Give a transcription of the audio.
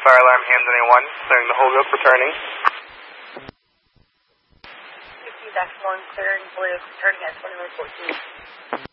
fire alarm, hands on A1, clearing the Holyoke, returning. 50-1, clearing Holyoke, returning at 2114.